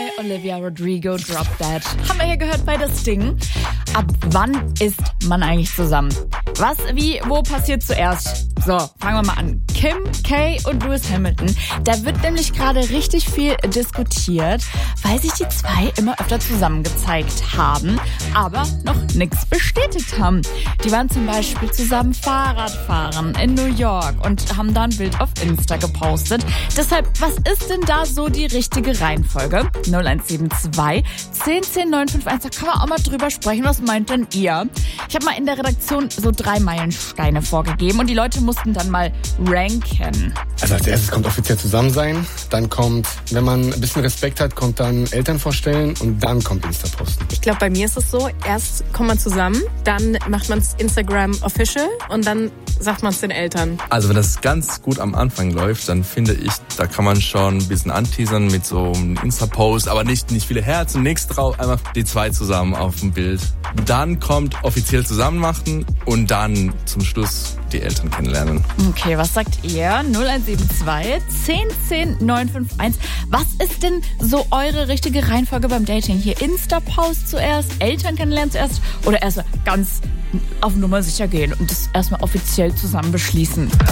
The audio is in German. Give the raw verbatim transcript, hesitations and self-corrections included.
Boy, Olivia Rodrigo, Drop That. Haben wir hier gehört bei Das Ding. Ab wann ist man eigentlich zusammen? Was, wie, wo passiert zuerst? So, fangen wir mal an. Kim, K und Lewis Hamilton. Da wird nämlich gerade richtig viel diskutiert, weil sich die zwei immer öfter zusammen gezeigt haben, aber noch nichts bestätigt haben. Die waren zum Beispiel zusammen Fahrradfahren in New York und haben da ein Bild auf Insta gepostet. Deshalb, was ist denn da so die richtige Reihenfolge? null eins sieben zwei, zehn zehn, neun fünf eins, da kann man auch mal drüber sprechen. Was meint denn ihr? Ich habe mal in der Redaktion so drei Meilensteine vorgegeben und die Leute mussten dann mal ranken. Also als erstes kommt offiziell zusammen sein, dann kommt, wenn man ein bisschen Respekt hat, kommt dann Eltern vorstellen und dann kommt Insta posten. Ich glaube, bei mir ist es so, erst kommt man zusammen, dann macht man es Instagram official und dann sagt man es den Eltern. Also wenn das ganz gut am Anfang läuft, dann finde ich, da kann man schon ein bisschen anteasern mit so einem Insta-Post, aber nicht, nicht viele Herzen, nichts drauf, einfach die zwei zusammen auf dem Bild. Dann kommt offiziell zusammen machen und dann zum Schluss die Eltern kennenlernen. Okay, was sagt ihr? null eins sieben zwei, zehn zehn, neun fünf eins. Was ist denn so eure richtige Reihenfolge beim Dating? Hier Insta-Post zuerst, Eltern kennenlernen zuerst oder erst ganz auf Nummer sicher gehen und das erstmal offiziell zusammen beschließen?